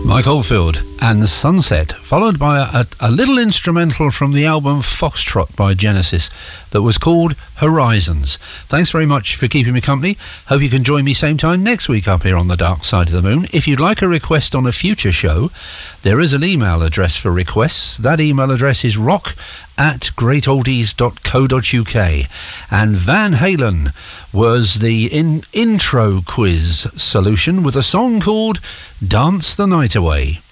Mike Oldfield and Sunset, followed by a little instrumental from the album Foxtrot by Genesis that was called Horizons. Thanks very much for keeping me company. Hope you can join me same time next week up here on the Dark Side of the Moon. If you'd like a request on a future show, there is an email address for requests. That email address is rock@greatoldies.co.uk. And Van Halen was the intro quiz solution with a song called Dance the Night Away.